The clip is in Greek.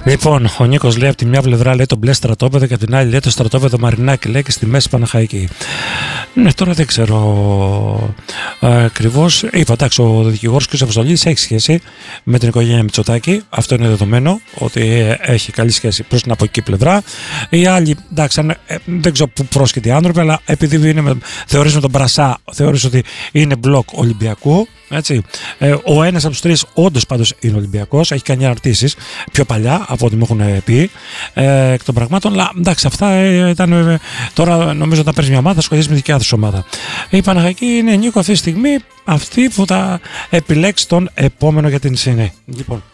Λοιπόν, ο Νίκος λέει από τη μια πλευρά λέει το μπλε στρατόπεδο και από την άλλη λέει το στρατόπεδο Μαρινάκη, λέει, και στη μέση Παναχαϊκή. Ναι, τώρα δεν ξέρω ακριβώς. Είπα, εντάξει, ο δικηγόρος κ. Αποστολίδης έχει σχέση με την οικογένεια Μητσοτάκη. Αυτό είναι δεδομένο ότι έχει καλή σχέση προς την από εκεί πλευρά. Οι άλλοι, εντάξει, δεν ξέρω πού πρόσκειται οι άνθρωποι, αλλά επειδή θεωρίζουν τον Μπρασά, θεωρείς ότι είναι μπλοκ Ολυμπιακού. Έτσι. Ο ένας από τους τρεις όντως πάντως είναι Ολυμπιακός, έχει κάνει αναρτήσεις πιο παλιά από ό,τι μου έχουν πει εκ των πραγμάτων, αλλά εντάξει, αυτά ήταν τώρα. Νομίζω ότι θα παίρνει μια ομάδα, θα σχολιάζει με δικιά της ομάδα. Η Παναχαϊκή είναι, Νίκο, αυτή τη στιγμή αυτή που θα επιλέξει τον επόμενο για την ΣΥΝΕ. Λοιπόν.